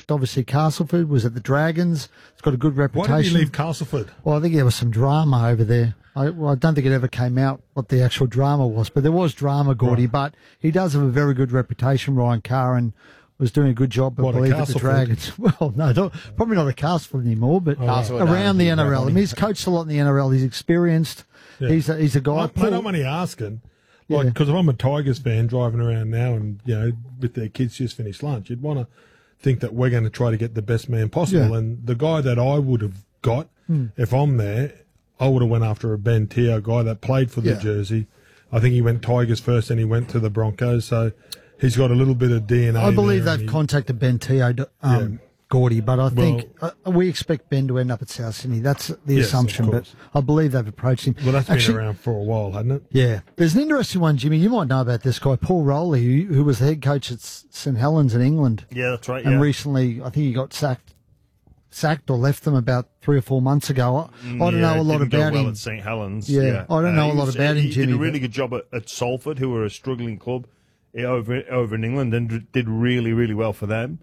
worked, obviously, Castleford, was at the Dragons. It's got a good reputation. Why did he leave Castleford? Well, I think there was some drama over there. I don't think it ever came out what the actual drama was, but there was drama, Gordy. Right. But he does have a very good reputation, Ryan Carr, and was doing a good job, I believe, at the Dragons. Well, no, probably not at Castleford anymore, but around the NRL. I mean, he's coached a lot in the NRL. He's experienced. Yeah. He's a guy. Mate, I'm only asking. Because if I'm a Tigers fan driving around now and, with their kids just finished lunch, you'd want to think that we're going to try to get the best man possible. Yeah. And the guy that I would have got, if I'm there, I would have went after a Ben Teo guy that played for the Jersey. I think he went Tigers first and he went to the Broncos. So he's got a little bit of DNA. I believe they've contacted Ben Teo, Gordy, but I think we expect Ben to end up at South Sydney. That's the assumption, but I believe they've approached him. Well, that's been around for a while, hasn't it? Yeah. There's an interesting one, Jimmy. You might know about this guy, Paul Rowley, who was the head coach at St Helens in England. Yeah, that's right. And recently, I think he got sacked or left them about 3 or 4 months ago. I don't know a lot about him. At St Helens. Yeah, I don't know a lot about him, Jimmy. He did a really good job at Salford, who were a struggling club over in England, and did really, really well for them.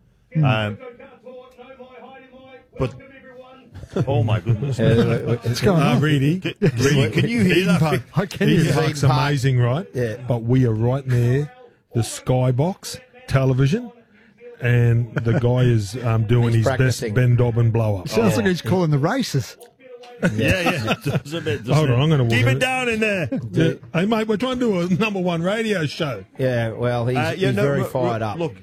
But oh my goodness, what's going on? Reedy, can you hear that? Eden Park's amazing, right? Yeah. But we are right near the Skybox television, and the guy is doing his best Ben Dobbin blow up. Sounds like he's calling the races. Yeah. Does a bit, Hold on, I'm going to keep it down in there. Yeah. Hey, mate, we're trying to do a #1 radio show. Yeah, well, he's very fired up. Look,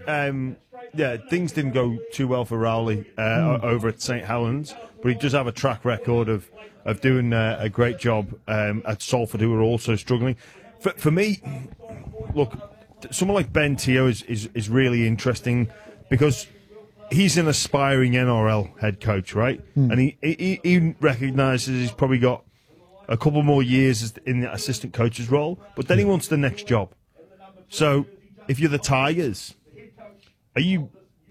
things didn't go too well for Rowley over at St Helens, but he does have a track record of doing a great job at Salford, who are also struggling. For me, look, someone like Ben Teo is really interesting because he's an aspiring NRL head coach, right? And he recognises he's probably got a couple more years in the assistant coach's role, but then he wants the next job. So if you're the Tigers, are you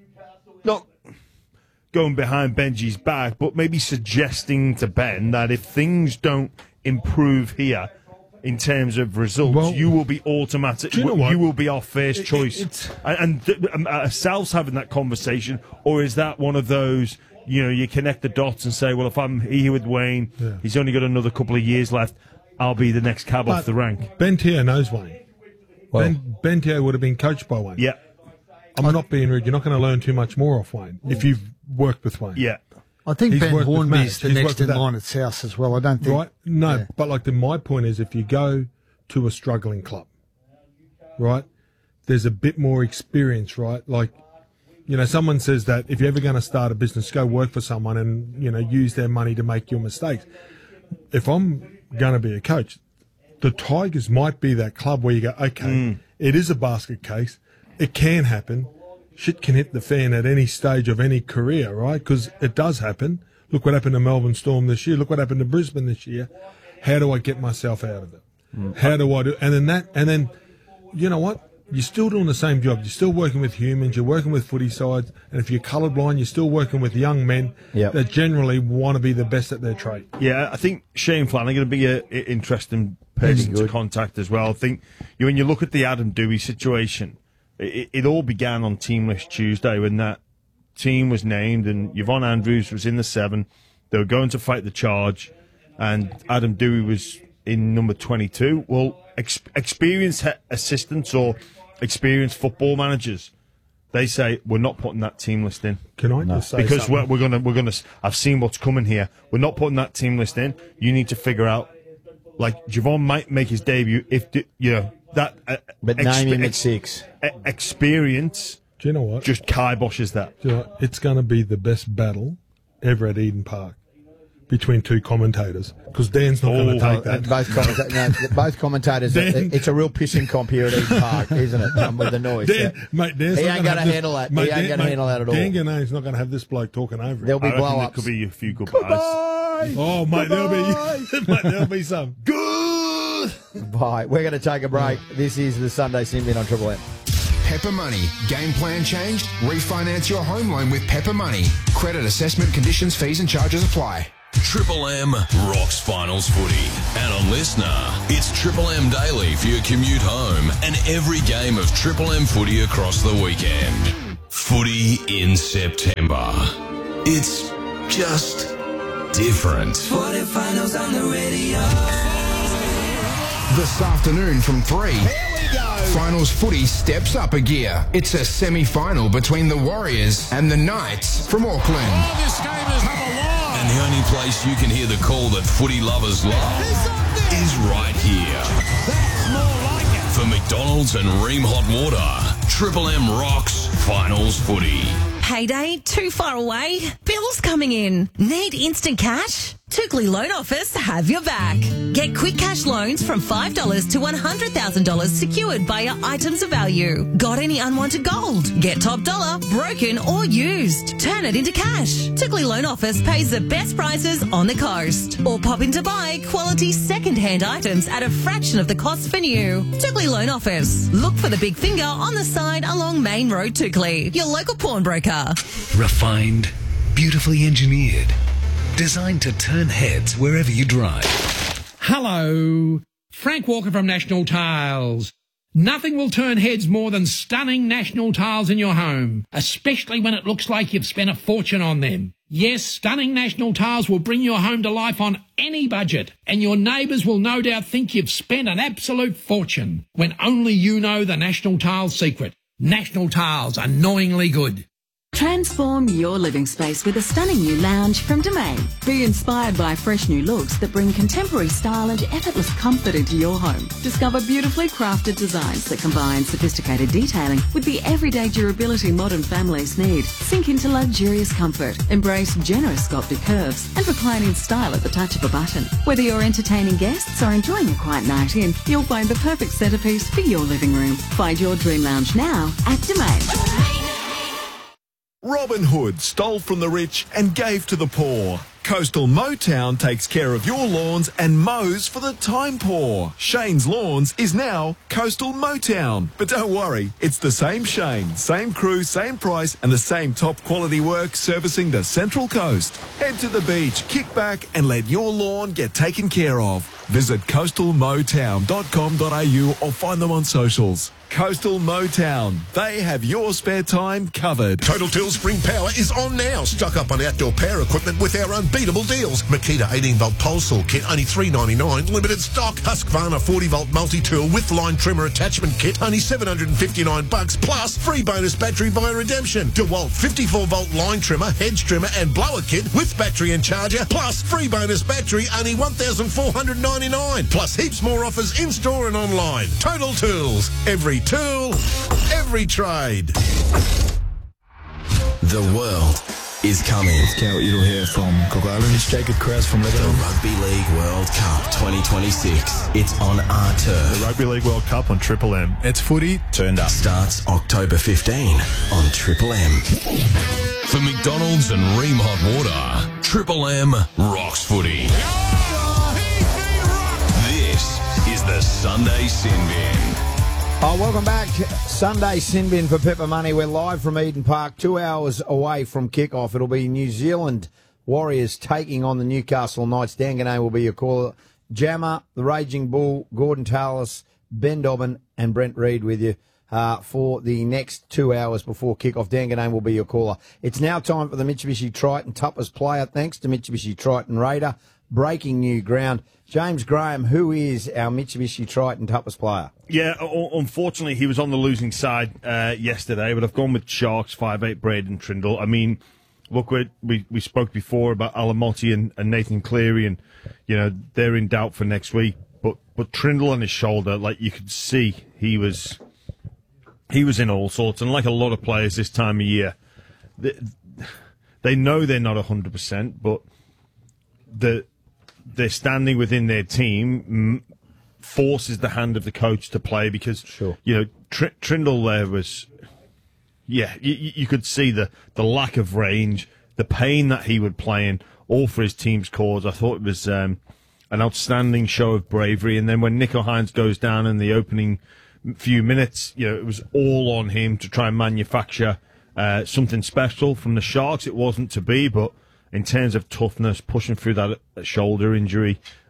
not going behind Benji's back, but maybe suggesting to Ben that if things don't improve here in terms of results, you will be automatic. Do you know what? You will be our first choice. And Sal's having that conversation, or is that one of those, you connect the dots and say, well, if I'm here with Wayne, he's only got another couple of years left, I'll be the next cab off the rank. Ben Teo knows Wayne. Well, Ben Teo would have been coached by Wayne. Yeah. I'm not being rude. You're not going to learn too much more off Wayne if you've worked with Wayne. Yeah. I think Ben Hornby's the next in line at South as well. I don't think. Right? No, but my point is if you go to a struggling club, right, there's a bit more experience, right? Someone says that if you're ever going to start a business, go work for someone and, use their money to make your mistakes. If I'm going to be a coach, the Tigers might be that club where you go, okay, it is a basket case. It can happen. Shit can hit the fan at any stage of any career, right? Because it does happen. Look what happened to Melbourne Storm this year. Look what happened to Brisbane this year. How do I get myself out of it? How do I do? And then, you know what? You're still doing the same job. You're still working with humans. You're working with footy sides. And if you're colourblind, you're still working with young men that generally want to be the best at their trade. Yeah, I think Shane Flanagan would be an interesting person to contact as well. I think when you look at the Adam Dewey situation, it all began on Team List Tuesday when that team was named and Yvonne Andrews was in the 7. They were going to fight the charge and Adam Dewey was in number 22. Well, experienced assistants or experienced football managers, they say we're not putting that team list in. Can I just say because something? we're gonna. I've seen what's coming here. We're not putting that team list in. You need to figure out. Like Javon might make his debut if that. But name him at 6. Experience. Do you know what? Just kiboshes that. Do you know what? It's going to be the best battle ever at Eden Park between two commentators because Dan's not going to take that. Both commentators. It's a real pissing comp here at Eden Park, isn't it? With the noise. Mate, Dan's he ain't going to handle that. He ain't going to handle that at all. Dan Gannane's not going to have this bloke talking over it. There'll be blow-ups. There could be a few good buys. Oh, mate, there'll be some. Good. Bye. We're going to take a break. This is the Sunday Sin-Bin on Triple M. Pepper Money. Game plan changed? Refinance your home loan with Pepper Money. Credit assessment conditions, fees and charges apply. Triple M rocks finals footy. And on Listener, it's Triple M Daily for your commute home and every game of Triple M footy across the weekend. Footy in September. It's just different. Footy finals on the radio. This afternoon from 3. Here we go. Finals footy steps up a gear. It's a semi-final between the Warriors and the Knights from Auckland. Oh, this game has come alive. And the only place you can hear the call that footy lovers love is right here. That's more like it. For McDonald's and Ream Hot Water, Triple M rocks Finals footy. Payday too far away? Bills coming in? Need instant cash? Tookley Loan Office have your back. Get quick cash loans from $5 to $100,000 secured by your items of value. Got any unwanted gold? Get top dollar, broken or used. Turn it into cash. Tookley Loan Office pays the best prices on the coast. Or pop in to buy quality second-hand items at a fraction of the cost for new. Tookley Loan Office. Look for the big finger on the side along Main Road, Tookley. Your local pawnbroker. Refined, beautifully engineered. Designed to turn heads wherever you drive. Hello, Frank Walker from National Tiles. Nothing will turn heads more than stunning National Tiles in your home, especially when it looks like you've spent a fortune on them. Yes, stunning National Tiles will bring your home to life on any budget, and your neighbours will no doubt think you've spent an absolute fortune, when only you know the National Tiles secret. National Tiles, annoyingly good. Transform your living space with a stunning new lounge from Domain. Be inspired by fresh new looks that bring contemporary style and effortless comfort into your home. Discover beautifully crafted designs that combine sophisticated detailing with the everyday durability modern families need. Sink into luxurious comfort, embrace generous sculpted curves, and recline in style at the touch of a button. Whether you're entertaining guests or enjoying a quiet night in, you'll find the perfect centerpiece for your living room. Find your dream lounge now at Domain. Robin Hood stole from the rich and gave to the poor. Coastal Motown takes care of your lawns and mows for the time poor. Shane's Lawns is now Coastal Motown. But don't worry, it's the same Shane, same crew, same price, and the same top quality work servicing the Central Coast. Head to the beach, kick back, and let your lawn get taken care of. Visit coastalmotown.com.au or find them on socials. Coastal Motown. They have your spare time covered. Total Tools Spring Power is on now. Stock up on outdoor power equipment with our unbeatable deals. Makita 18-volt pole saw kit, only $3.99. Limited stock. Husqvarna 40-volt multi-tool with line trimmer attachment kit, only $759. Plus, free bonus battery via redemption. DeWalt 54-volt line trimmer, hedge trimmer and blower kit with battery and charger. Plus, free bonus battery, only $1,499. Plus, heaps more offers in-store and online. Total Tools. Every tool, every trade. The world is coming. It's Cal Edel here from Cook Island. It's Jacob Krause from Lebanon. The Rugby League World Cup 2026. It's on our turf. The Rugby League World Cup on Triple M. It's footy turned up. Starts October 15 on Triple M. For McDonald's and Ream Hot Water, Triple M rocks footy. This is the Sunday Sin Bin. Welcome back. Sunday Sin Bin for Pepper Money. We're live from Eden Park, 2 hours away from kickoff. It'll be New Zealand Warriors taking on the Newcastle Knights. Dan Ganay will be your caller. Jammer, the Raging Bull, Gordon Tallis, Ben Dobbin and Brent Reid with you for the next 2 hours before kickoff. Dan Ganay will be your caller. It's now time for the Mitsubishi Triton Tuppers player. Thanks to Mitsubishi Triton Raider. Breaking new ground. James Graham, who is our Mitsubishi Triton Tuppers player? Yeah, unfortunately, he was on the losing side yesterday, but I've gone with Sharks 5'8" Braden Trindle. I mean, look, we spoke before about Alamotti and Nathan Cleary, and, you know, they're in doubt for next week. But Trindle on his shoulder, like, you could see he was in all sorts. And like a lot of players this time of year, they know they're not 100%, but they're standing within their team forces the hand of the coach to play because, you know, Trindle there was, you could see the lack of range, the pain that he would play in, all for his team's cause. I thought it was an outstanding show of bravery. And then when Nico Hines goes down in the opening few minutes, you know, it was all on him to try and manufacture something special from the Sharks. It wasn't to be, but in terms of toughness, pushing through that shoulder injury,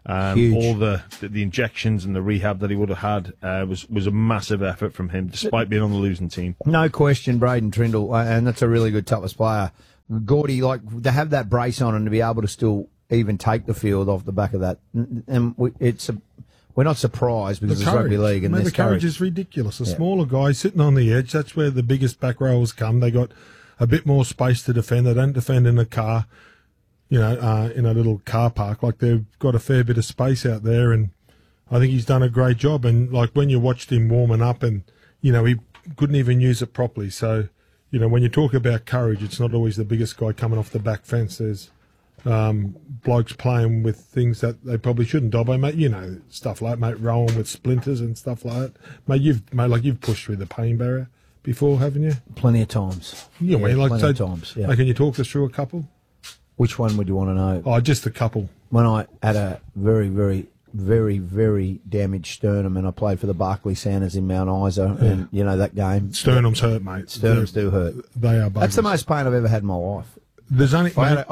All the injections and the rehab that he would have had was a massive effort from him, despite being on the losing team. No question, Braden Trindle, and that's a really good toughest player. Gordy, like, to have that brace on and to be able to still even take the field off the back of that, and we're not surprised because it's rugby league. And the courage is ridiculous. A smaller guy sitting on the edge, that's where the biggest back rowers come. They got a bit more space to defend. They don't defend in a car, in a little car park. Like, they've got a fair bit of space out there, and I think he's done a great job. And, like, when you watched him warming up and, he couldn't even use it properly. So, when you talk about courage, it's not always the biggest guy coming off the back fence. There's blokes playing with things that they probably shouldn't. Dobbo, mate, stuff like, mate, rowing with splinters and stuff like that. You've pushed through the pain barrier before, haven't you? Plenty of times. Plenty of times. Yeah. Can you talk us through a couple? Which one would you want to know? Oh, just a couple. When I had a very, very, very, very damaged sternum, and I played for the Barclay Sounders in Mount Isa, and that game. Sternums hurt, mate. Sternums do hurt. They are. That's the most pain I've ever had in my life. There's only.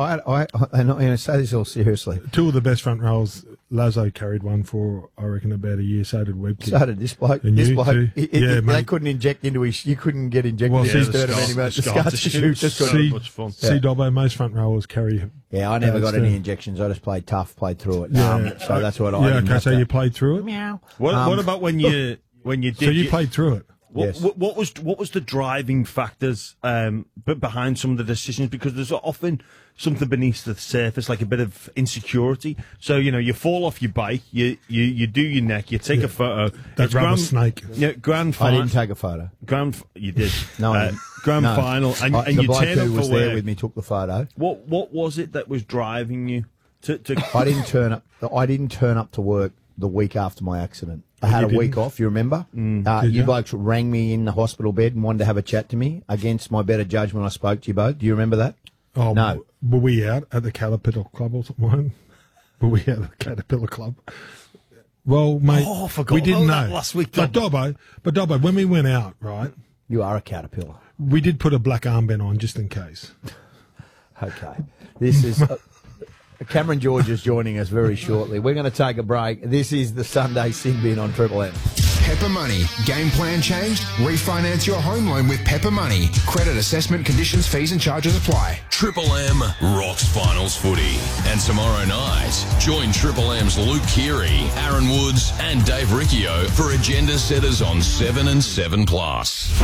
I say this all seriously. Two of the best front rows. Lazo carried one for, I reckon, about a year. So did Webke. So did this bloke. And this you bloke. too. They couldn't inject into his. You couldn't get injected into his sternum anymore. The scar tissue just got much fun. See, Dobbo, most front rowers carry. Yeah, I never got any injections. I just played tough, played through it. So that's what I. Yeah, okay. So you played through it. Meow. What about when you did? So you played through it. What was the driving factors behind some of the decisions? Because there's often something beneath the surface, like a bit of insecurity. So you fall off your bike, you do your neck, you take a photo. That rubber snake. Yeah, grand final. I didn't take a photo. You did. No, grand final, and the you bloke turn up who for was there work. with me took the photo. What was it that was driving you to? I didn't turn up. I didn't turn up to work the week after my accident. I had a week off, you remember? You blokes rang me in the hospital bed and wanted to have a chat to me. Against my better judgment, I spoke to you both. Do you remember that? Oh, no. Were we out at the Caterpillar Club or something? Were we out at the Caterpillar Club? Well, mate, I forgot we didn't about know. that last week. But Dobbo, when we went out, right? You are a Caterpillar. We did put a black armband on just in case. Okay. This is... Cameron George is joining us very shortly. We're going to take a break. This is the Sunday Sin Bin on Triple M. Pepper Money. Game plan changed? Refinance your home loan with Pepper Money. Credit assessment, conditions, fees and charges apply. Triple M rocks finals footy. And tomorrow night, join Triple M's Luke Keary, Aaron Woods and Dave Riccio for Agenda Setters on 7 and 7 Plus.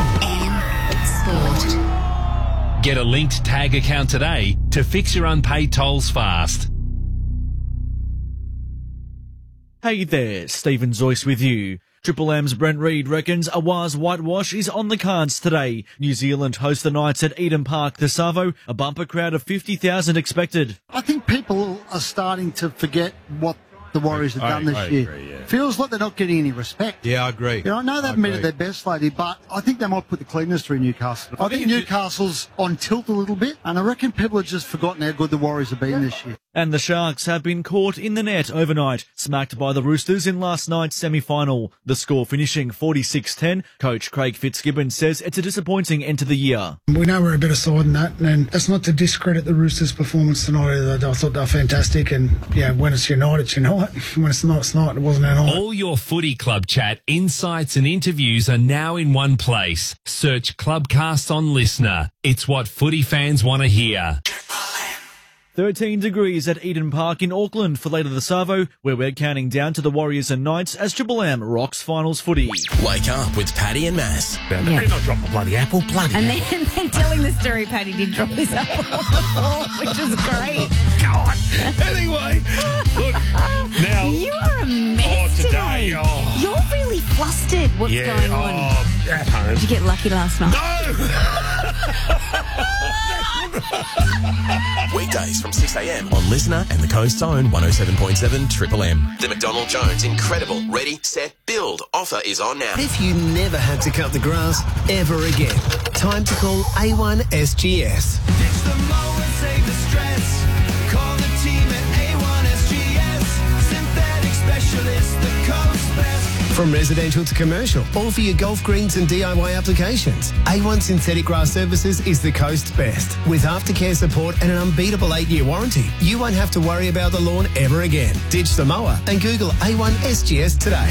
Sport. Get a linked tag account today to fix your unpaid tolls fast. Hey there, Stephen Zoyce with you. Triple M's Brent Reid reckons a Waz whitewash is on the cards today. New Zealand host the Knights at Eden Park, the Savo, a bumper crowd of 50,000 expected. I think people are starting to forget what the Warriors have done this year. Agree, yeah. Feels like they're not getting any respect. Yeah, I agree. I know they've met at their best lately, but I think they might put the cleaners through Newcastle. I think Newcastle's on tilt a little bit, and I reckon people have just forgotten how good the Warriors have been this year. And the Sharks have been caught in the net overnight, smacked by the Roosters in last night's semi-final. The score finishing 46-10. Coach Craig Fitzgibbon says it's a disappointing end to the year. We know we're a better side than that, and that's not to discredit the Roosters' performance tonight either. I thought they were fantastic, and when it's your night, it's your night. When it's not, it's not. It wasn't our night. All your footy club chat, insights and interviews are now in one place. Search Clubcast on Listener. It's what footy fans want to hear. 13 degrees at Eden Park in Auckland for later the Savo, where we're counting down to the Warriors and Knights as Triple M rocks finals footy. Wake up with Paddy and Mass. Yeah. Did not drop the bloody apple. Bloody And then telling the story, Paddy did drop his apple on the floor, which is great. God. Anyway, look, now. You are a mess today. You're really flustered. What's going on? At home. Did you get lucky last night? Weekdays from 6 a.m. on Listener and the Coast's own 107.7 Triple M. The McDonald Jones Incredible Ready, Set, Build offer is on now. If you never had to cut the grass ever again, time to call A1 SGS. Ditch the mow and save the stress. Call the team at A1 SGS. Synthetic specialist, the coast best. From residential to commercial, all for your golf greens and DIY applications. A1 Synthetic Grass Services is the coast's best. With aftercare support and an unbeatable 8-year warranty, you won't have to worry about the lawn ever again. Ditch the mower and Google A1 SGS today.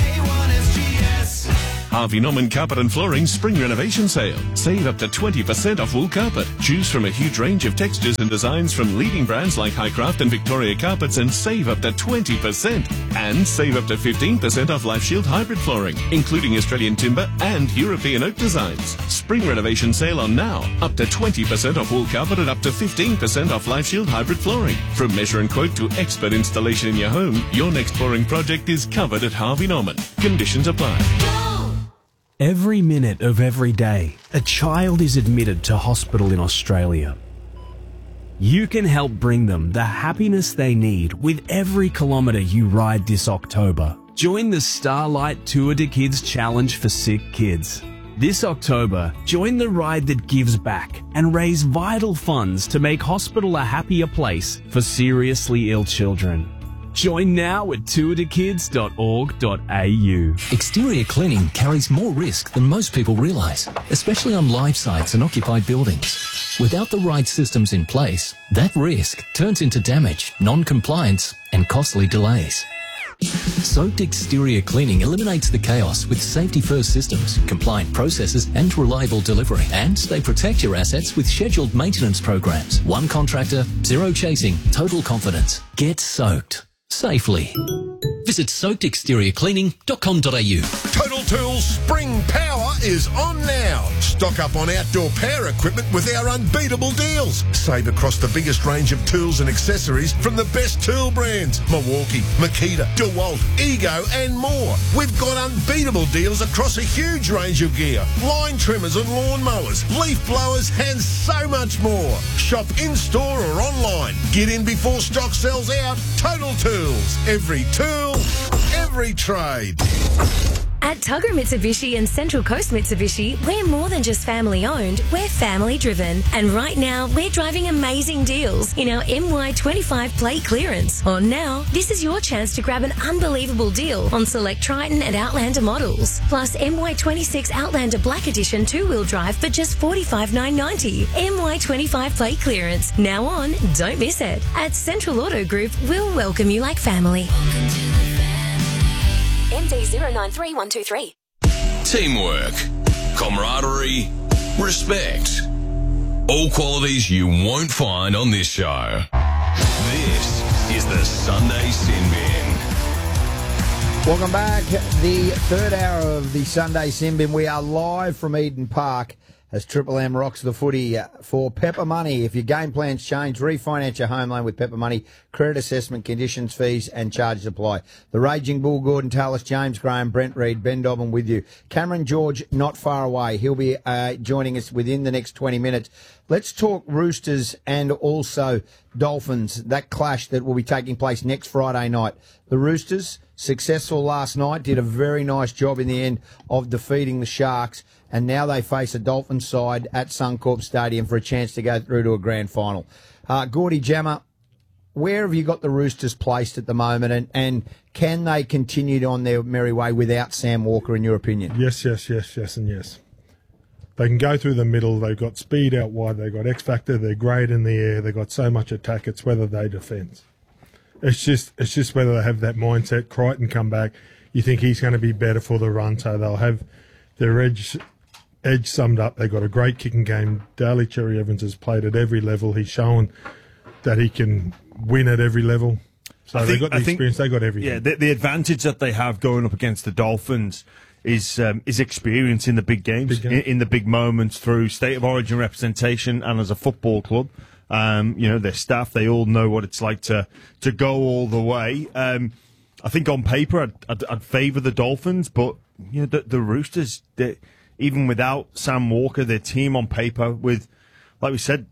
Harvey Norman Carpet and Flooring Spring Renovation Sale. Save up to 20% off wool carpet. Choose from a huge range of textures and designs from leading brands like Highcraft and Victoria Carpets and save up to 20%. And save up to 15% off Life Shield hybrid flooring, including Australian timber and European oak designs. Spring Renovation Sale on now. Up to 20% off wool carpet and up to 15% off Life Shield hybrid flooring. From measure and quote to expert installation in your home, your next flooring project is covered at Harvey Norman. Conditions apply. Every minute of every day, a child is admitted to hospital in Australia. You can help bring them the happiness they need with every kilometre you ride this October. Join the Starlight Tour de Kids Challenge for Sick Kids. This October, join the ride that gives back and raise vital funds to make hospital a happier place for seriously ill children. Join now at tourdekids.org.au. Exterior cleaning carries more risk than most people realise, especially on live sites and occupied buildings. Without the right systems in place, that risk turns into damage, non-compliance and costly delays. Soaked exterior cleaning eliminates the chaos with safety-first systems, compliant processes and reliable delivery. And they protect your assets with scheduled maintenance programs. One contractor, zero chasing, total confidence. Get soaked safely. Visit soakedexteriorcleaning.com.au. Total Tools Spring Power is on now. Stock up on outdoor power equipment with our unbeatable deals. Save across the biggest range of tools and accessories from the best tool brands. Milwaukee, Makita, DeWalt, Ego and more. We've got unbeatable deals across a huge range of gear. Line trimmers and lawn mowers, leaf blowers and so much more. Shop in-store or online. Get in before stock sells out. Total Tools. Every tool, every trade. At Tugger Mitsubishi and Central Coast Mitsubishi, we're more than just family owned, we're family driven. And right now, we're driving amazing deals in our MY25 plate clearance. On now, this is your chance to grab an unbelievable deal on select Triton and Outlander models. Plus MY26 Outlander Black Edition 2-wheel drive for just $45,990. MY25 plate clearance. Now on, don't miss it. At Central Auto Group, we'll welcome you like family. MD 093123. Teamwork, camaraderie, respect. All qualities you won't find on this show. This is the Sunday Sin Bin. Welcome back. The third hour of the Sunday Sin Bin. We are live from Eden Park as Triple M rocks the footy for Pepper Money. If your game plans change, refinance your home loan with Pepper Money. Credit assessment, conditions, fees and charges apply. The Raging Bull, Gordon Tallis, James Graham, Brent Reid, Ben Dobbin with you. Cameron George not far away. He'll be joining us within the next 20 minutes. Let's talk Roosters and also Dolphins, that clash that will be taking place next Friday night. The Roosters, successful last night, did a very nice job in the end of defeating the Sharks, and now they face a Dolphins side at Suncorp Stadium for a chance to go through to a grand final. Gordy Jammer, where have you got the Roosters placed at the moment, and can they continue on their merry way without Sam Walker, in your opinion? Yes, and yes. They can go through the middle. They've got speed out wide. They've got X factor. They're great in the air. They've got so much attack. It's whether they defend. It's just whether they have that mindset. Crichton come back. You think he's going to be better for the run, so they'll have their edge summed up. They've got a great kicking game. Daly Cherry Evans has played at every level. He's shown that he can win at every level. So they've got the experience. They've got everything. Yeah, the advantage that they have going up against the Dolphins is experience in the big games, in the big moments, through state of origin representation and as a football club. Their staff, they all know what it's like to go all the way. I think on paper I'd favour the Dolphins, but the Roosters, even without Sam Walker, their team on paper, with, like we said,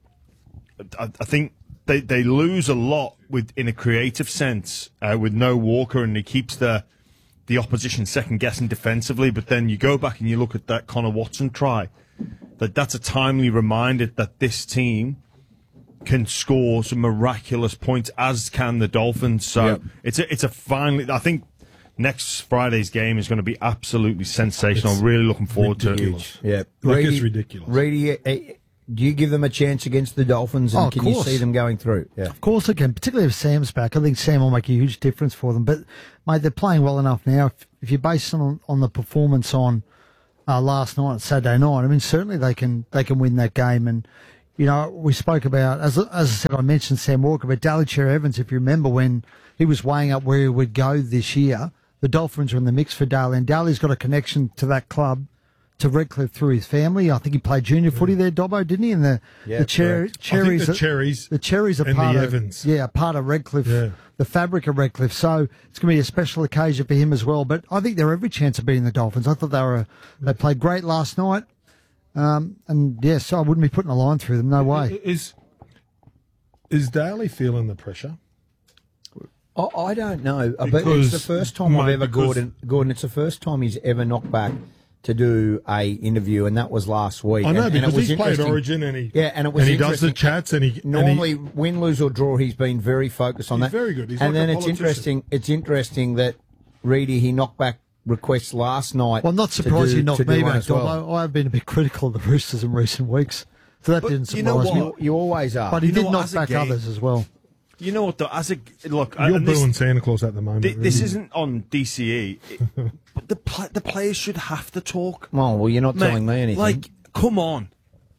I think they lose a lot in a creative sense with no Walker, and he keeps the opposition second guessing defensively. But then you go back and you look at that Connor Watson try. That's a timely reminder that this team can score some miraculous points, as can the Dolphins. So it's a finally. I think next Friday's game is going to be absolutely sensational. I'm really looking forward to it. Yeah, Like, it's ridiculous. Reedy, do you give them a chance against the Dolphins, and Oh, of can you course. see them going through? Yeah. Of course they can, particularly if Sam's back. I think Sam will make a huge difference for them. But, mate, they're playing well enough now. If you base it on the performance on last night, Saturday night, I mean, certainly they can win that game. And, you know, we spoke about, as I said, I mentioned Sam Walker, but Daly Cherry-Evans, if you remember when he was weighing up where he would go this year, the Dolphins were in the mix for Daly, and Daly's got a connection to that club, to Redcliffe through his family. I think he played junior footy there, Dobbo, didn't he? And the Cherries, I think the Cherries are and part the of Evans. Yeah, part of Redcliffe, the fabric of Redcliffe. So it's going to be a special occasion for him as well. But I think they're every chance of beating the Dolphins. I thought they played great last night, and yes, I wouldn't be putting a line through them. No way. Is Daly feeling the pressure? I don't know, but Because, it's the first time I've mate, ever because- Gordon. It's the first time he's ever knocked back to do a interview, and that was last week. I know, and because it was he's played interesting. Origin and he and it was does the interesting. chats and he Normally, win, lose or draw, he's been very focused on He's that. very good. He's and like then a it's politician. interesting that Reedy, he knocked back requests last night. Well, not surprised he knocked me one back, as well. Dobbo. I've been a bit critical of the Roosters in recent weeks, so that didn't surprise you know me. what? You always are. But he You know did what, knock as a back game- others as well. You know what, though? As a look, You're and this- booing Santa Claus at the moment. This really. isn't on DCE, but the players should have to talk. Well, you're not Mate, telling me anything. Like, come on.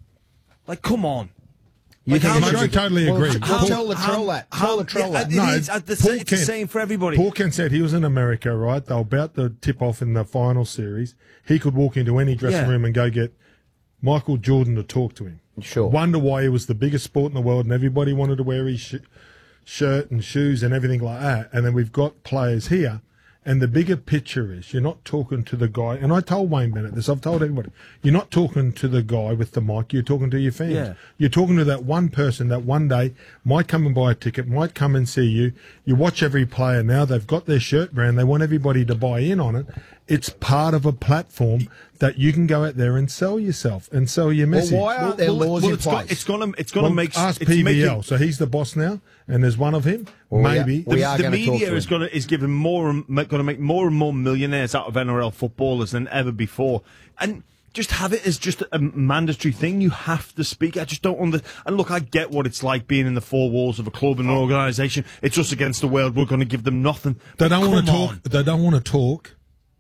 Come on. You Like, think how Mate, much- I totally agree. Well, tell the troll that. Tell the troll that. It is, it's the same for everybody. Paul Kent said he was in America, right? They were about to tip off in the final series. He could walk into any dressing Yeah. room and go get Michael Jordan to talk to him. Sure. Wonder why he was the biggest sport in the world and everybody wanted to wear his shirt and shoes and everything like that. And then we've got players here. And the bigger picture is you're not talking to the guy. And I told Wayne Bennett this. I've told everybody. You're not talking to the guy with the mic. You're talking to your fans. Yeah. You're talking to that one person that one day might come and buy a ticket, might come and see you. You watch every player now. They've got their shirt brand. They want everybody to buy in on it. It's part of a platform that you can go out there and sell yourself and sell your message. Well, why aren't there laws in place? It's gonna Well, make ask it's PBL. making- So he's the boss now, and there's one of him. Well, Maybe we are the gonna talk media to is him. is giving going to make more and more millionaires out of NRL footballers than ever before, and just have it as just a mandatory thing. You have to speak. I just don't And look, I get what it's like being in the four walls of a club and an organisation. It's us against the world. We're going to give them nothing. they don't want to Come talk. on. They don't want to talk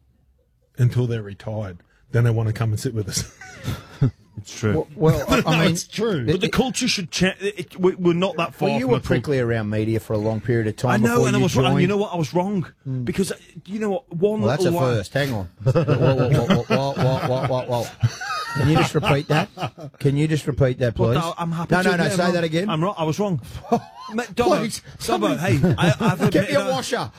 until they're retired. Then they want to come and sit with us. It's true. Well, I No, mean, it's true. But the culture should change. We're not that far. Well, you from were a culture. prickly around media for a long period of time. I know, before and I you was wrong. And joined. you know what? I was wrong because you know what? One Well, that's a little while- first. Hang on. Whoa. Can you just repeat that? Can you just repeat that, please? Look, I'm happy. No, to no, admit say I'm wrong. that again. I'm wrong. I was wrong. Please, Dobbo, hey, I've get admitted me a washer.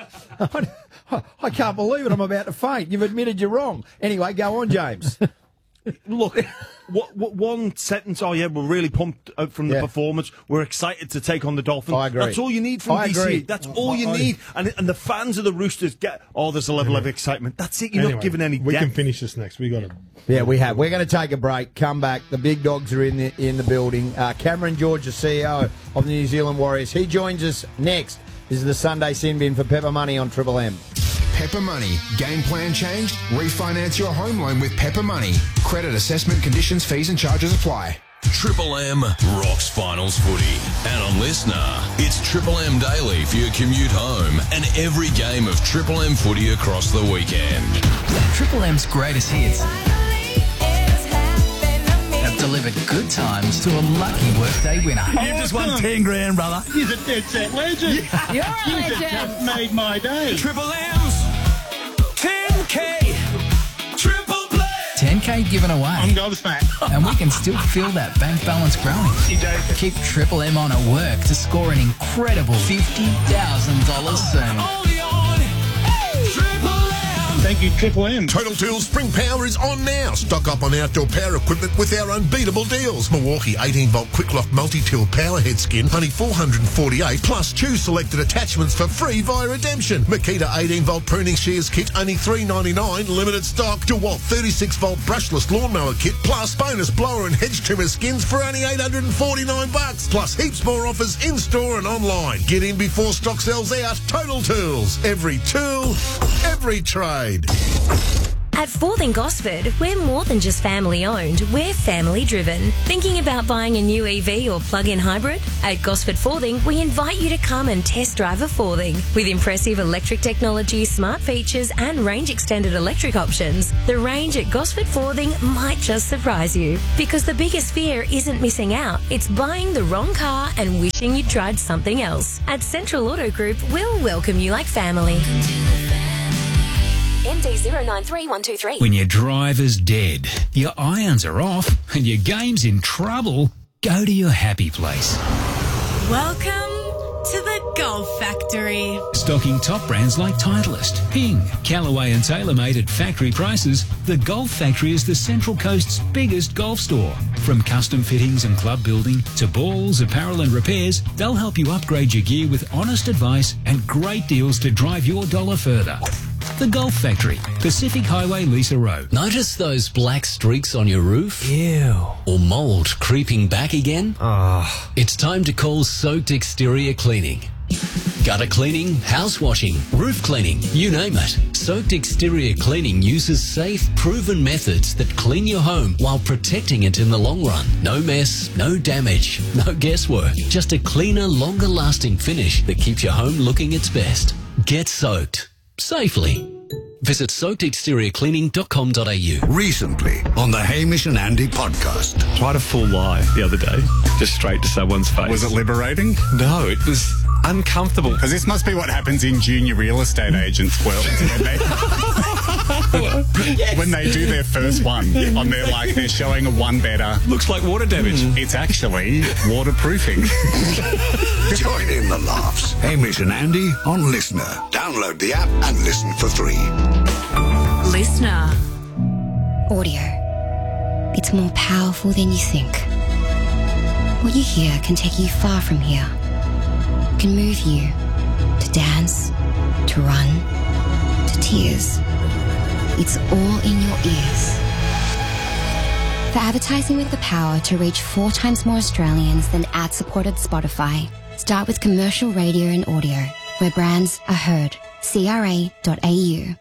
I can't believe it. I'm about to faint. You've admitted you're wrong. Anyway, go on, James. Look, what one sentence? Oh yeah, we're really pumped from the performance. We're excited to take on the Dolphins. I agree. That's all you need from I DC. agree. That's all you need. And the fans of the Roosters get. Oh, there's a level of excitement. That's it. You're Anyway, not giving any. We depth. can finish this next. We got to. Yeah, we have. We're going to take a break. Come back. The big dogs are in the building. Cameron George, the CEO of the New Zealand Warriors. He joins us next. This is the Sunday Sin Bin for Pepper Money on Triple M. Pepper Money. Game plan changed? Refinance your home loan with Pepper Money. Credit assessment conditions, fees and charges apply. Triple M rocks finals footy. And on Listener, it's Triple M Daily for your commute home and every game of Triple M footy across the weekend. Triple M's greatest hits have delivered good times to a lucky workday winner. You just won 10 grand, brother. You're a dead set legend. You're a You legend. just made my day. Triple M's 10K triple play. 10K given away. I'm gobsmacked. And we can still feel that bank balance growing. Keep Triple M on at work to score an incredible $50,000 soon. Only on Triple M. Thank you, Triple M. Total Tools Spring Power is on now. Stock up on outdoor power equipment with our unbeatable deals. Milwaukee 18-volt quick-lock multi-tool power head skin, only $448, plus choose selected attachments for free via redemption. Makita 18-volt pruning shears kit, only $3.99, limited stock. DeWalt 36-volt brushless lawnmower kit, plus bonus blower and hedge trimmer skins for only $849, plus heaps more offers in-store and online. Get in before stock sells out. Total Tools. Every tool, every trade. At Forthing Gosford, we're more than just family owned, we're family driven. Thinking about buying a new EV or plug-in hybrid? At Gosford Forthing, we invite you to come and test drive a Forthing. With impressive electric technology, smart features and range extended electric options, the range at Gosford Forthing might just surprise you. Because the biggest fear isn't missing out, it's buying the wrong car and wishing you'd tried something else. At Central Auto Group, we'll welcome you like family. MD 093123. When your driver's dead, your irons are off, and your game's in trouble, go to your happy place. Welcome to the Golf Factory. Stocking top brands like Titleist, Ping, Callaway and TaylorMade at factory prices, the Golf Factory is the Central Coast's biggest golf store. From custom fittings and club building to balls, apparel and repairs, they'll help you upgrade your gear with honest advice and great deals to drive your dollar further. The Golf Factory, Pacific Highway, Lisa Road. Notice those black streaks on your roof? Ew. Or mould creeping back again? It's time to call Soaked Exterior Cleaning. Gutter cleaning, house washing, roof cleaning, you name it. Soaked Exterior Cleaning uses safe, proven methods that clean your home while protecting it in the long run. No mess, no damage, no guesswork. Just a cleaner, longer-lasting finish that keeps your home looking its best. Get soaked safely. Visit soakedexteriorcleaning.com.au. Recently on the Hamish and Andy podcast. Tried a full lie the other day, just straight to someone's face. Was it liberating? No, it was uncomfortable. Because this must be what happens in junior real estate agents' world. When they do their first one, on their they're showing a one-bedder. Looks like water damage. It's actually waterproofing. Join in the laughs. Hamish and Andy on Listener. Download the app and listen for free. Listener. Audio. It's more powerful than you think. What you hear can take you far from here. Can move you to dance, to run, to tears. It's all in your ears. For advertising with the power to reach 4 times more Australians than ad-supported Spotify, start with commercial radio and audio, where brands are heard. CRA.au.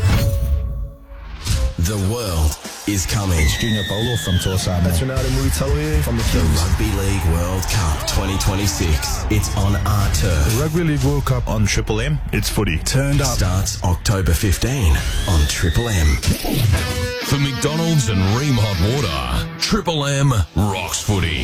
The world is coming. It's Junior Polo from Torsade. That's Ronaldo Muritalo from the Rugby League World Cup 2026. It's on our turf. The Rugby League World Cup on Triple M. It's footy. Turned up. Starts October 15 on Triple M. For McDonald's and Ream Hot Water, Triple M rocks footy.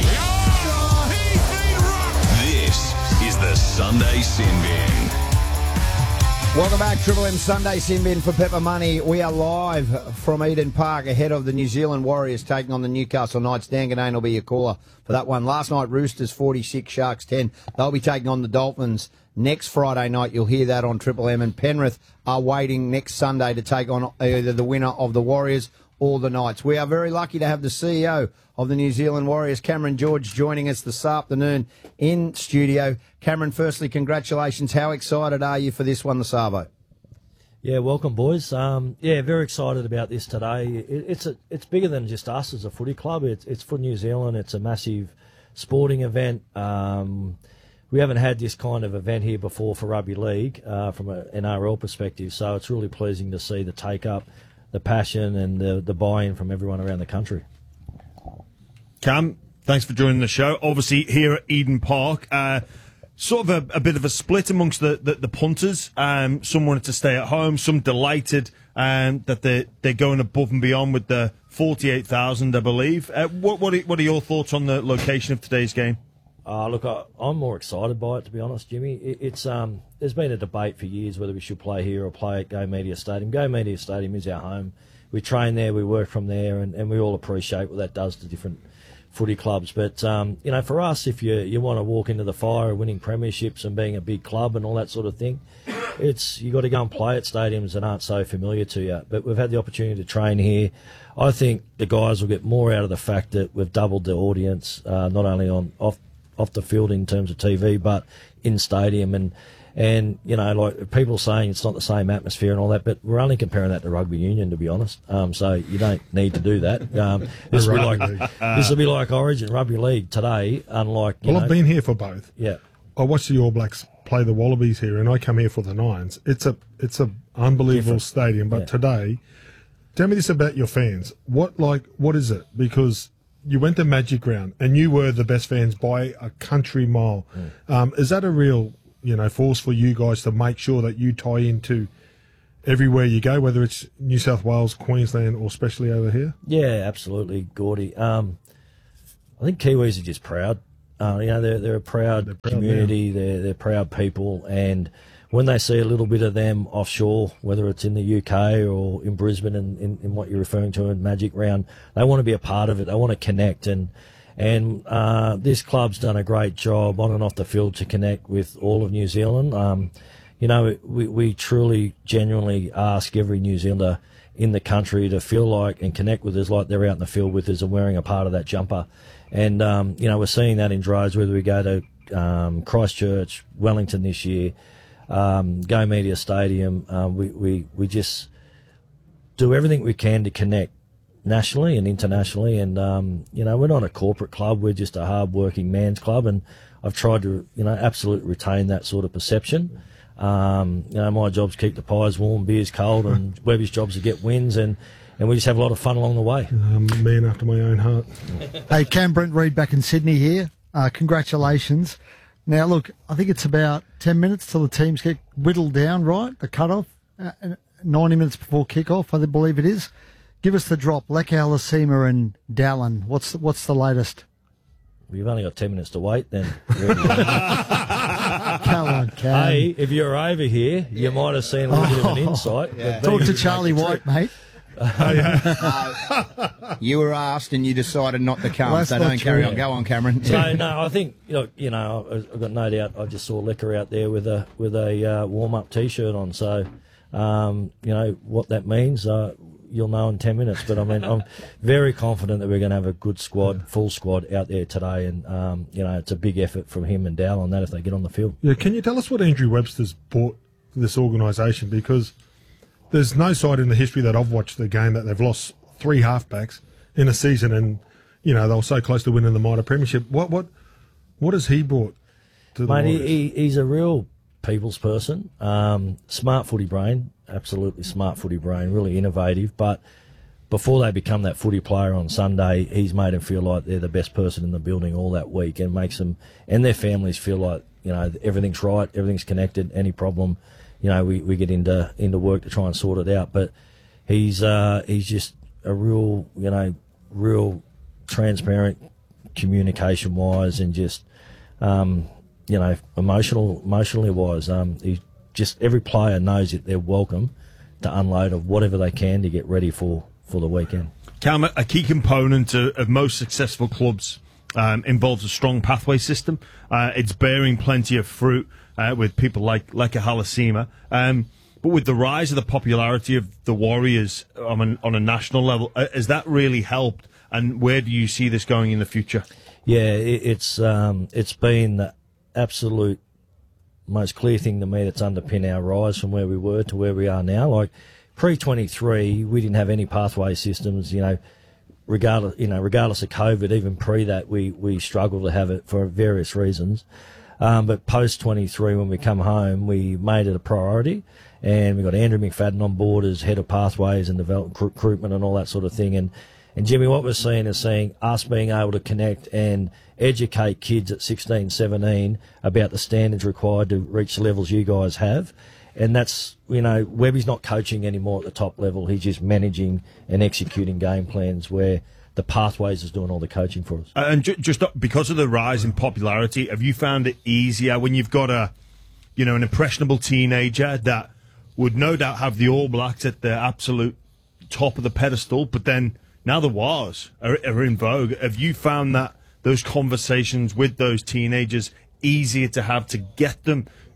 This is the Sunday Sin Bin. Welcome back, Triple M Sunday Sin Bin for Pepper Money. We are live from Eden Park ahead of the New Zealand Warriors taking on the Newcastle Knights. Dan Ganane will be your caller for that one. Last night, Roosters 46, Sharks 10. They'll be taking on the Dolphins next Friday night. You'll hear that on Triple M. And Penrith are waiting next Sunday to take on either the winner of the Warriors or the Knights. We are very lucky to have the CEO of the New Zealand Warriors, Cameron George, joining us this afternoon in studio. Cameron, firstly, congratulations. How excited are you for this one, the Savo? Yeah, welcome, boys. Very excited about this today. It's bigger than just us as a footy club. It's for New Zealand. It's a massive sporting event. We haven't had this kind of event here before for rugby league from an NRL perspective, so it's really pleasing to see the take-up, the passion and the buy-in from everyone around the country. Cam, thanks for joining the show. Obviously, here at Eden Park, sort of a bit of a split amongst the punters. Some wanted to stay at home, some delighted that they're going above and beyond with the 48,000, I believe. What are your thoughts on the location of today's game? Look, I'm more excited by it, to be honest, Jimmy. It's there's been a debate for years whether we should play here or play at Go Media Stadium. Go Media Stadium is our home. We train there, we work from there, and we all appreciate what that does to different footy clubs. But, for us, if you want to walk into the fire of winning premierships and being a big club and all that sort of thing, you got to go and play at stadiums that aren't so familiar to you. But we've had the opportunity to train here. I think the guys will get more out of the fact that we've doubled the audience, not only off the field in terms of TV, but in stadium. And you know, like people saying it's not the same atmosphere and all that, but we're only comparing that to rugby union, to be honest. So you don't need to do that. This will be like Origin Rugby League today, unlike. I've been here for both. Yeah. I watched the All Blacks play the Wallabies here, and I come here for the Nines. It's a unbelievable stadium. But today, tell me this about your fans. What is it? Because you went to Magic Round, and you were the best fans by a country mile. Is that a real force for you guys to make sure that you tie into everywhere you go, whether it's New South Wales, Queensland, or especially over here? Yeah, absolutely, Gordy. I think Kiwis are just proud. They're a proud community. They're proud people, and when they see a little bit of them offshore, whether it's in the UK or in Brisbane and in what you're referring to in Magic Round, they want to be a part of it. They want to connect, and this club's done a great job on and off the field to connect with all of New Zealand. We truly, genuinely ask every New Zealander in the country to feel like and connect with us like they're out in the field with us and wearing a part of that jumper. And, we're seeing that in droves, whether we go to Christchurch, Wellington this year, Go Media Stadium. We just do everything we can to connect nationally and internationally. And, we're not a corporate club. We're just a hard-working man's club. And I've tried to, absolutely retain that sort of perception. My job's keep the pies warm, beers cold, and Webby's job's to get wins, and we just have a lot of fun along the way. Man after my own heart. Hey, Cam, Brent Reid back in Sydney here. Congratulations. Now, look, I think it's about 10 minutes till the teams get whittled down, right? The cut-off, 90 minutes before kick-off, I believe it is. Give us the drop. Lekau, Lasima and Dallin. What's the latest? Well, you've only got 10 minutes to wait then. Come on, Cam. Hey, if you're over here, you might have seen a little bit of an insight. Yeah. Talk to Charlie White, mate. You were asked and you decided not to come, well, so don't carry on. Go on, Cameron. So no, I think I've got no doubt. I just saw Lecker out there with a warm-up T-shirt on. So what that means, you'll know in 10 minutes. But I mean, I'm very confident that we're going to have a good squad, full squad out there today, and it's a big effort from him and Dal on that if they get on the field. Yeah, can you tell us what Andrew Webster's brought this organisation? Because there's no side in the history that I've watched the game that they've lost 3 halfbacks in a season, and they were so close to winning the Mitre Premiership. What has he brought to the Warriors? He's a real people's person, smart footy brain, absolutely smart footy brain, really innovative. But before they become that footy player on Sunday, he's made them feel like they're the best person in the building all that week, and makes them and their families feel like everything's right, everything's connected. Any problem, we get into work to try and sort it out. But he's just a real transparent communication wise, and just emotionally wise. He just every player knows that they're welcome to unload of whatever they can to get ready for the weekend. Cam, a key component of most successful clubs involves a strong pathway system. It's bearing plenty of fruit with people like Lekau Lasima. But with the rise of the popularity of the Warriors on a national level, has that really helped? And where do you see this going in the future? Yeah, it's been the absolute most clear thing to me that's underpinned our rise from where we were to where we are now. Like pre-23, we didn't have any pathway systems. Regardless of COVID, even pre that, we struggled to have it for various reasons. But post-23, when we come home, we made it a priority, and we got Andrew McFadden on board as head of pathways and development recruitment and all that sort of thing. And Jimmy, what we're seeing is us being able to connect and educate kids at 16, 17 about the standards required to reach the levels you guys have. And that's, Webby's not coaching anymore at the top level. He's just managing and executing game plans where the pathways is doing all the coaching for us. And just because of the rise in popularity, have you found it easier when you've got an impressionable teenager that would no doubt have the All Blacks at the absolute top of the pedestal, but then now the Wars are in vogue? Have you found that those conversations with those teenagers easier to have to get them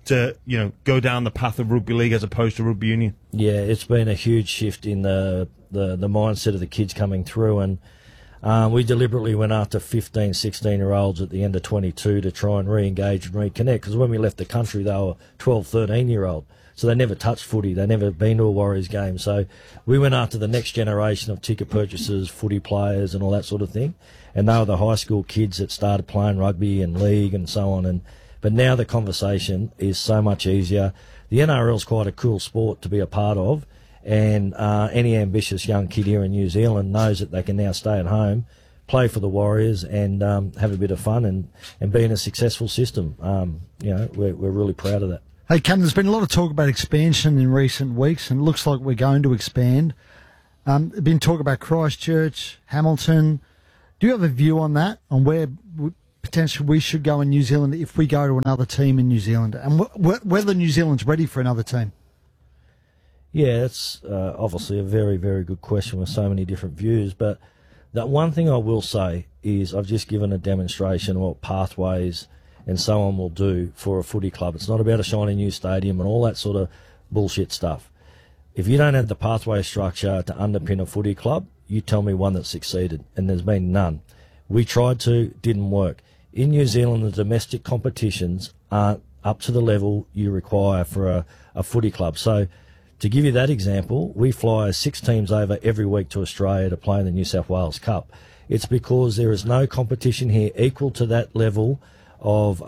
to go down the path of rugby league as opposed to rugby union? Yeah, it's been a huge shift in the mindset of the kids coming through, and we deliberately went after 15, 16-year-olds at the end of 22 to try and re-engage and reconnect, because when we left the country, they were 12, 13-year-old. So they never touched footy. They never been to a Warriors game. So we went after the next generation of ticket purchasers, footy players and all that sort of thing. And they were the high school kids that started playing rugby and league and so on. But now the conversation is so much easier. The NRL is quite a cool sport to be a part of. And any ambitious young kid here in New Zealand knows that they can now stay at home, play for the Warriors and have a bit of fun and be in a successful system. We're really proud of that. Hey, Cam, there's been a lot of talk about expansion in recent weeks, and it looks like we're going to expand. There's been talk about Christchurch, Hamilton. Do you have a view on that, on where potentially we should go in New Zealand if we go to another team in New Zealand, and whether New Zealand's ready for another team? Yeah, it's obviously a very, very good question with so many different views. But that one thing I will say is I've just given a demonstration of what pathways and so on will do for a footy club. It's not about a shiny new stadium and all that sort of bullshit stuff. If you don't have the pathway structure to underpin a footy club, you tell me one that succeeded, and there's been none. We tried to, didn't work. In New Zealand, the domestic competitions aren't up to the level you require for a footy club. So to give you that example, we fly 6 teams over every week to Australia to play in the New South Wales Cup. It's because there is no competition here equal to that level of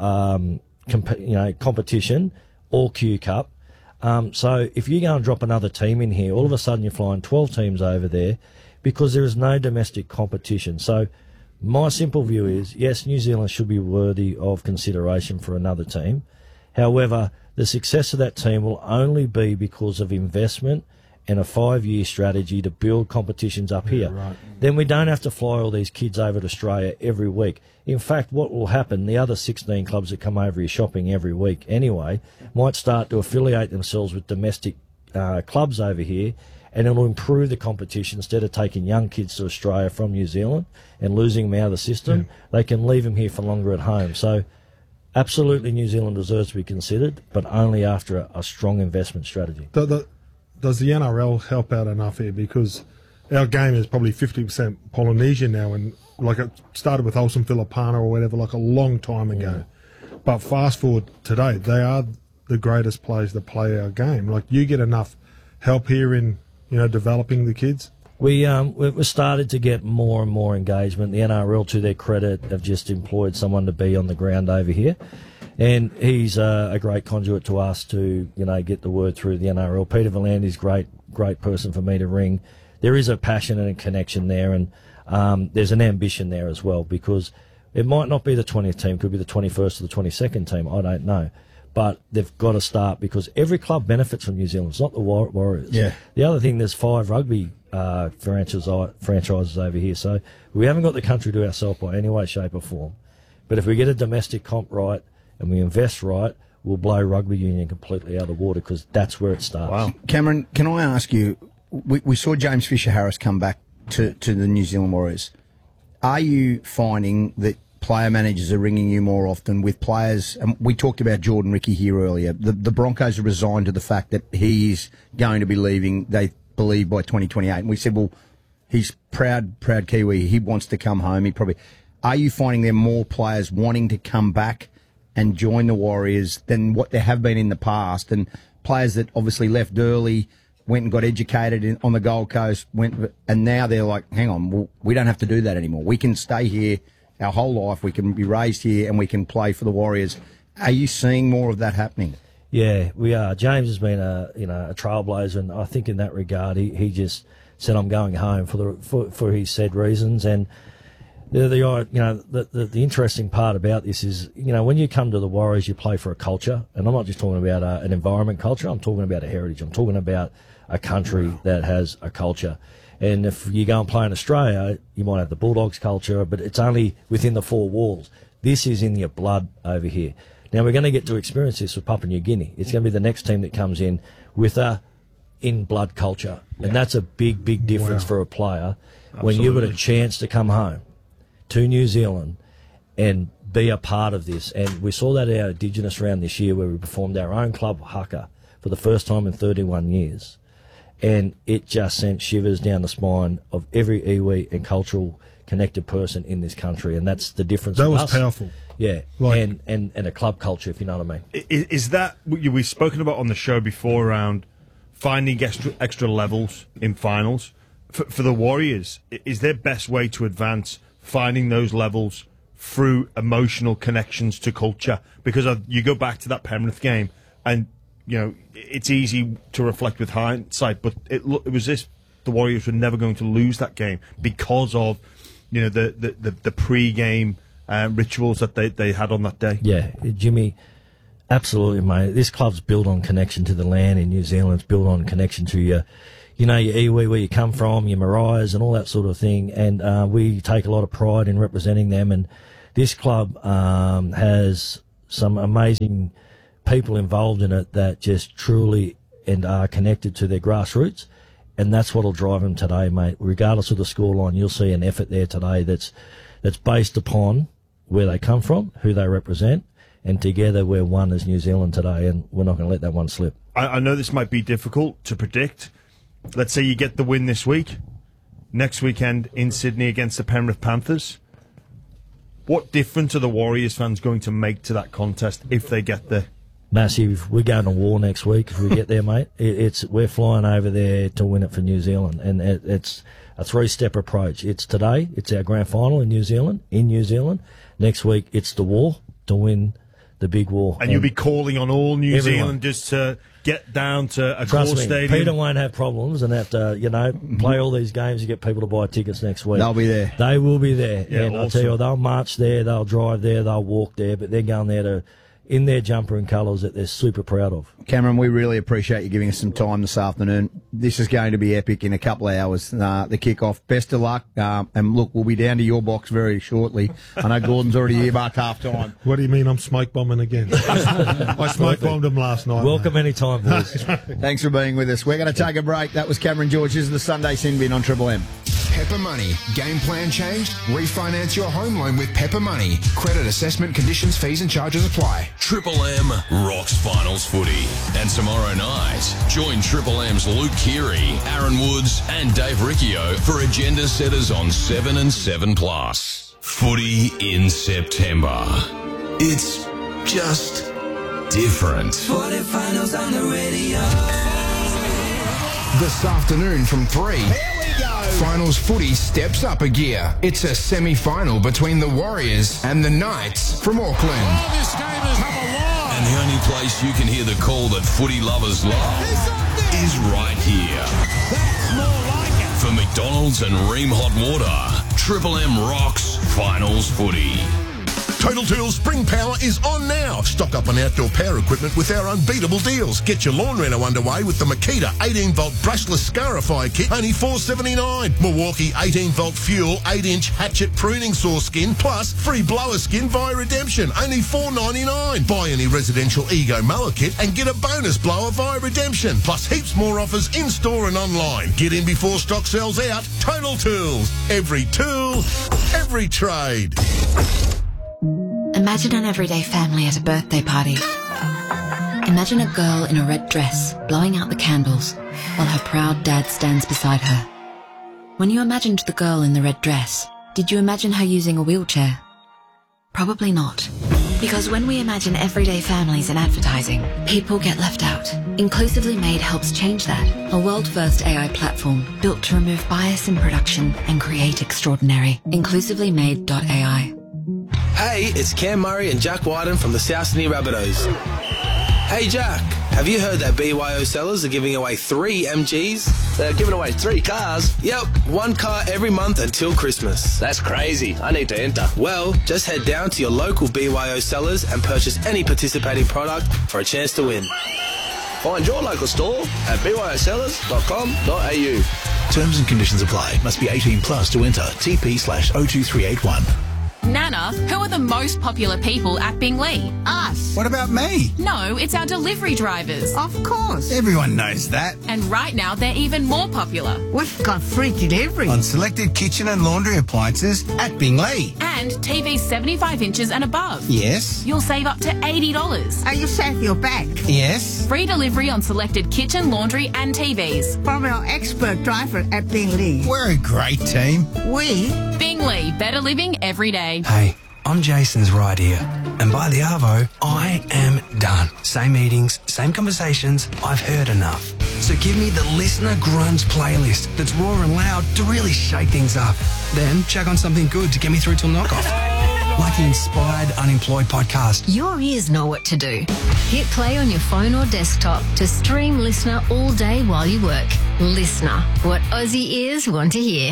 competition or Q Cup. So if you go and drop another team in here, all of a sudden you're flying 12 teams over there because there is no domestic competition. So my simple view is, yes, New Zealand should be worthy of consideration for another team. However, the success of that team will only be because of investment and a 5-year strategy to build competitions up here. Right. Then we don't have to fly all these kids over to Australia every week. In fact, what will happen, the other 16 clubs that come over here shopping every week anyway might start to affiliate themselves with domestic clubs over here, and it'll improve the competition. Instead of taking young kids to Australia from New Zealand and losing them out of the system, they can leave them here for longer at home. So absolutely New Zealand deserves to be considered, but only after a strong investment strategy. Does the NRL help out enough here? Because our game is probably 50% Polynesian now, and like it started with Olsen Filipana or whatever, like a long time ago. But fast forward today, they are the greatest players that play our game. Like, you get enough help here in developing the kids? We started to get more and more engagement. The NRL, to their credit, have just employed someone to be on the ground over here. And he's a great conduit to us to, get the word through the NRL. Peter V'landys, great person for me to ring. There is a passion and a connection there, and there's an ambition there as well, because it might not be the 20th team, could be the 21st or the 22nd team, I don't know. But they've got to start, because every club benefits from New Zealand. It's not the Warriors. Yeah. The other thing, there's 5 rugby franchises over here, so we haven't got the country to ourselves by any way, shape or form. But if we get a domestic comp right, and we invest right, we'll blow rugby union completely out of the water, because that's where it starts. Wow. Cameron, can I ask you, we saw James Fisher-Harris come back to the New Zealand Warriors. Are you finding that player managers are ringing you more often with players? And we talked about Jordan Ricky here earlier. The Broncos are resigned to the fact that he is going to be leaving, they believe, by 2028. And we said, well, he's proud Kiwi. He wants to come home. Are you finding there more players wanting to come back and join the Warriors than what there have been in the past? And players that obviously left early, went and got educated on the Gold Coast, and now they're like, hang on, we don't have to do that anymore. We can stay here our whole life. We can be raised here and we can play for the Warriors. Are you seeing more of that happening? Yeah, we are. James has been a trailblazer, and I think in that regard, he just said, I'm going home for his said reasons. And the interesting part about this is, when you come to the Warriors, you play for a culture, and I'm not just talking about an environment culture. I'm talking about a heritage. I'm talking about a country that has a culture. And if you go and play in Australia, you might have the Bulldogs culture, but it's only within the 4 walls. This is in your blood over here. Now, we're going to get to experience this with Papua New Guinea. It's going to be the next team that comes in with a in-blood culture. Yeah. And that's a big, big difference for a player. Absolutely. When you've got a chance to come home to New Zealand and be a part of this. And we saw that at our Indigenous round this year, where we performed our own club haka for the first time in 31 years. And it just sent shivers down the spine of every iwi and cultural connected person in this country. And that's the difference. That with was us. powerful. Yeah, Like- and a club culture, if you know what I mean. Is that what we've spoken about on the show before around finding extra levels in finals? For the Warriors, is their best way to advance finding those levels through emotional connections to culture? Because you go back to that Penrith game, and it's easy to reflect with hindsight, but it was this: the Warriors were never going to lose that game because of the pre-game rituals that they had on that day. Yeah, Jimmy, absolutely, mate. This club's built on connection to the land in New Zealand. It's built on connection to your iwi, where you come from, your Mariahs and all that sort of thing. And we take a lot of pride in representing them. And this club has some amazing people involved in it that just truly and are connected to their grassroots. And that's what'll drive them today, mate. Regardless of the scoreline, you'll see an effort there today that's based upon where they come from, who they represent, and together we're one as New Zealand today, and we're not going to let that one slip. I know this might be difficult to predict. Let's say you get the win this week, next weekend in Sydney against the Penrith Panthers. What difference are the Warriors fans going to make to that contest if they get there? Massive. We're going to war next week if we get there, mate. We're flying over there to win it for New Zealand, and it's a three-step approach. It's today, it's our grand final in New Zealand. Next week, it's the war to win the big war. And you'll be calling on all New everyone. Zealanders to get down to a Trust core me, stadium. Peter won't have problems and have to, play all these games to get people to buy tickets next week. They'll be there. They will be there. Yeah, and I'll awesome. tell you, they'll march there, they'll drive there, they'll walk there, but they're going there in their jumper and colours that they're super proud of. Cameron, we really appreciate you giving us some time this afternoon. This is going to be epic in a couple of hours, the kick-off. Best of luck. And look, we'll be down to your box very shortly. I know Gordon's already earmarked half-time. What do you mean I'm smoke bombing again? I smoke bombed him last night. Welcome anytime, boys. Thanks for being with us. We're going to take a break. That was Cameron George. This is the Sunday Sin Bin on Triple M. Pepper Money. Game plan changed? Refinance your home loan with Pepper Money. Credit assessment conditions, fees and charges apply. Triple M rocks finals footy. And tomorrow night, join Triple M's Luke Keary, Aaron Woods and Dave Riccio for Agenda Setters on 7 and 7 Plus. Footy in September. It's just different. Footy finals on the radio. This afternoon from 3. Here we go. Finals footy steps up a gear. It's a semi-final between the Warriors and the Knights from Auckland. Oh, this game has come alive. And the only place you can hear the call that footy lovers love is right here. That's more like it. For McDonald's and Ream Hot Water, Triple M rocks finals footy. Total Tools Spring Power is on now. Stock up on outdoor power equipment with our unbeatable deals. Get your lawn reno underway with the Makita 18-volt brushless scarifier kit, only $4.79. Milwaukee 18-volt fuel 8-inch hatchet pruning saw skin, plus free blower skin via redemption, only $4.99. Buy any residential Ego mower kit and get a bonus blower via redemption, plus heaps more offers in-store and online. Get in before stock sells out. Total Tools. Every tool, every trade. Imagine an everyday family at a birthday party. Imagine a girl in a red dress blowing out the candles while her proud dad stands beside her. When you imagined the girl in the red dress, did you imagine her using a wheelchair? Probably not. Because when we imagine everyday families in advertising, people get left out. Inclusively Made helps change that. A world-first AI platform built to remove bias in production and create extraordinary. InclusivelyMade.ai. Hey, it's Cam Murray and Jack Wyden from the South Sydney Rabbitohs. Hey Jack, have you heard that BYO sellers are giving away 3 MGs? They're giving away 3 cars? Yep, 1 car every month until Christmas. That's crazy. I need to enter. Well, just head down to your local BYO sellers and purchase any participating product for a chance to win. Find your local store at byosellers.com.au. Terms and conditions apply. Must be 18 plus to enter. TP/02381. Nana, who are the most popular people at Bingley? Us. What about me? No, it's our delivery drivers. Of course. Everyone knows that. And right now, they're even more popular. We've got free delivery on selected kitchen and laundry appliances at Bingley. And TVs 75 inches and above. Yes. You'll save up to $80. Are you safe your back? Yes. Free delivery on selected kitchen, laundry and TVs. From our expert driver at Bingley. We're a great team. We? Bingley, better living every day. Hey, I'm Jason's right here. And by the Arvo, I am done. Same meetings, same conversations, I've heard enough. So give me the Listener Grunge playlist that's raw and loud to really shake things up. Then check on something good to get me through till knockoff. Like the Inspired Unemployed podcast. Your ears know what to do. Hit play on your phone or desktop to stream Listener all day while you work. Listener, what Aussie ears want to hear.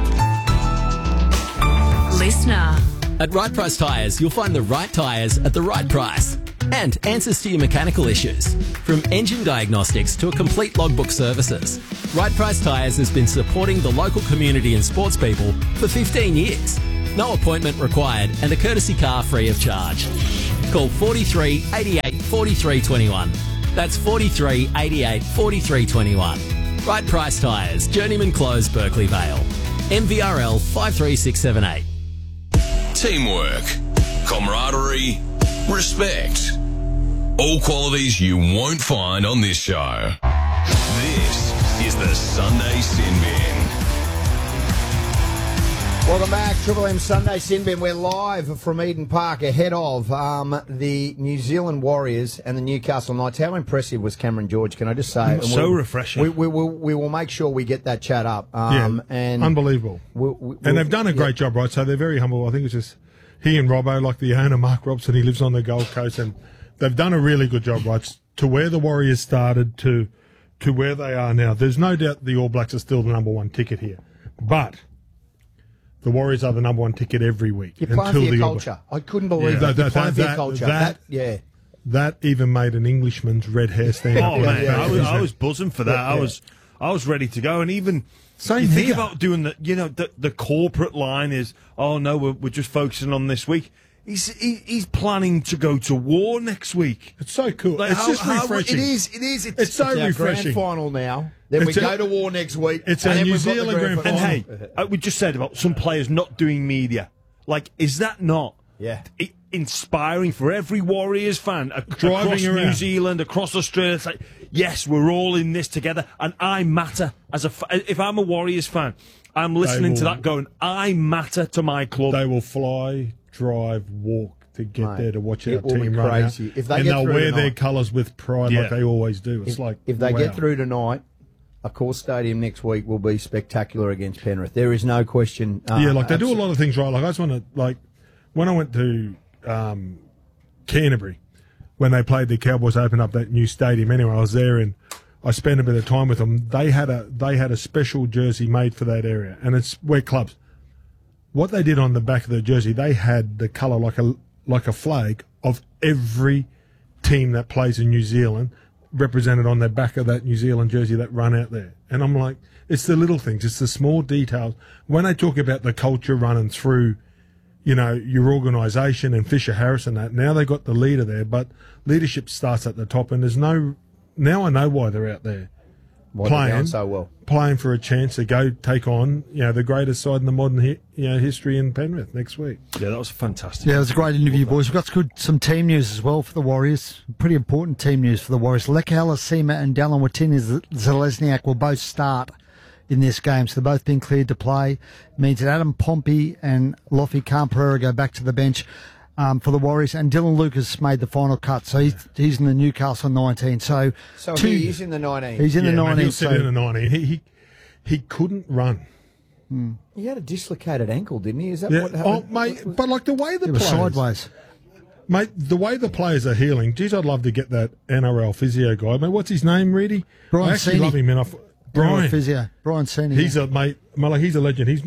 Listener. At Right Price Tyres, you'll find the right tyres at the right price. And answers to your mechanical issues. From engine diagnostics to a complete logbook services. Right Price Tyres has been supporting the local community and sports people for 15 years. No appointment required and a courtesy car free of charge. Call 43 88 43 21. That's 43 88 43 21. Right Price Tyres, Journeyman Close, Berkeley Vale. MVRL 53678. Teamwork, camaraderie, respect. All qualities you won't find on this show. This is the Sunday Sin Bin. Welcome back, Triple M Sunday Sin Bin. We're live from Eden Park ahead of the New Zealand Warriors and the Newcastle Knights. How impressive was Cameron George, can I just say? So refreshing. We will make sure we get that chat up. And unbelievable. And they've done a great job, right? So they're very humble. I think it's just he and Robbo, like the owner, Mark Robson, he lives on the Gold Coast, and they've done a really good job, right? To where the Warriors started to where they are now. There's no doubt the All Blacks are still the number one ticket here. But the Warriors are the number one ticket every week. You're playing for your culture. I couldn't believe that. You're playing for your culture. That even made an Englishman's red hair stand up. Oh, man. I was buzzing for that. I was ready to go. And even you think about doing the corporate line is, oh, no, we're just focusing on this week. He's planning to go to war next week. It's so cool. It's just refreshing. It is. It's so our refreshing. Grand final now. Then we go to war next week. It's a New Zealand grand final. And hey, we just said about some players not doing media. Like, is that not inspiring for every Warriors fan across New Zealand, across Australia? It's like, yes, we're all in this together, and I matter as if I'm a Warriors fan, I'm listening to that going, I matter to my club. They will fly, drive, walk to get there to watch our team run crazy. out. If they and get they'll through wear tonight, their colours with pride like they always do. It's if they get through tonight, of course, Stadium next week will be spectacular against Penrith. There is no question. They do a lot of things right. Like I just want to, when I went to Canterbury, when they played the Cowboys, open up that new stadium. Anyway, I was there and I spent a bit of time with them. They had a special jersey made for that area, and it's where clubs. What they did on the back of the jersey, they had the colour like a flag of every team that plays in New Zealand represented on the back of that New Zealand jersey that run out there. And I'm like, it's the little things, it's the small details. When they talk about the culture running through, your organisation and Fisher Harris and that, now they got the leader there, but leadership starts at the top, and now I know why they're out there. Playing so well, playing for a chance to go take on the greatest side in the modern history in Penrith next week. Yeah, that was fantastic. Yeah, it was a great interview, boys. We've got some team news as well for the Warriors. Pretty important team news for the Warriors. Lekala Sema and Dallin Watini-Zelezniak will both start in this game, so they've both been cleared to play. It means that Adam Pompey and Lofi Khan-Pereira go back to the bench for the Warriors, and Dylan Lucas made the final cut, so he's in the Newcastle 19. So he is in the 19. He's in the 19. He'll sit in the 19. He couldn't run. He had a dislocated ankle, didn't he? Is that what happened? Oh, mate, but like the way the was players sideways. Mate, the way the players are healing, geez, I'd love to get that NRL physio guy. Mate, what's his name, Reedy? Brian I actually love him enough. Brian physio. Brian Senior. He's a mate. Like, he's a legend. He's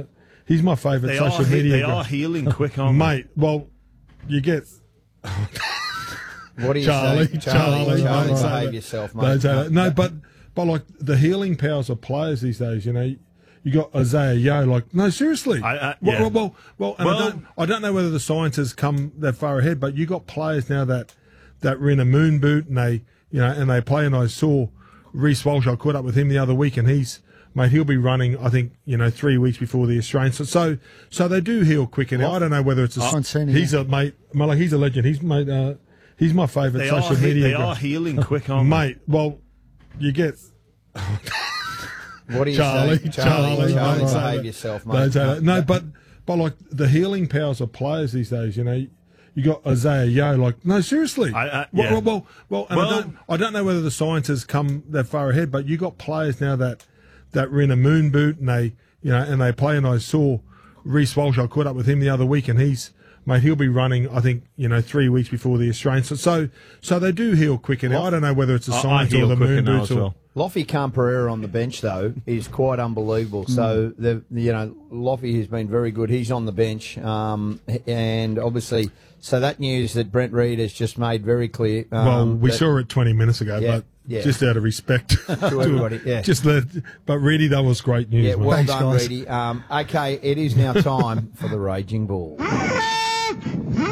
my favourite social media They guy. are healing quick, aren't they? Mate, well, you get... What do you Charlie, say? Charlie, don't say behave that. yourself, Don't mate. say that. No, but like the healing powers of players these days, you got Isaiah Yeo. Like, no, seriously. Yeah. Well, and I don't know whether the science has come that far ahead, but you got players now that were in a moon boot and they play. And I saw Reece Walsh. I caught up with him the other week, and he'll be running, I think, 3 weeks before the Australians. So they do heal quicker now. I don't know whether it's he's a mate. He's a legend. He's my favourite social media. They guy. are healing quick, aren't mate. Well, you get. What do you Charlie, say? Charlie, don't say behave that. yourself, mate. Don't say that. No, but like the healing powers of players these days, you got Isaiah Yeo. Like, no, seriously. Yeah. And I don't know whether the science has come that far ahead, but you got players now that were in a moon boot and they play. And I saw Reece Walsh. I caught up with him the other week, and he'll be running, I think, 3 weeks before the Australians. So they do heal quicker now. I don't know whether it's the science or the moon boots or. Lofty Camperera on the bench, though, is quite unbelievable. So, Lofty has been very good. He's on the bench. And obviously, so that news that Brent Reid has just made very clear. We saw it 20 minutes ago, but just out of respect to everybody. But really, that was great news. Yeah, well Thanks, done, guys. Reedy. Okay, it is now time for the Raging Bull.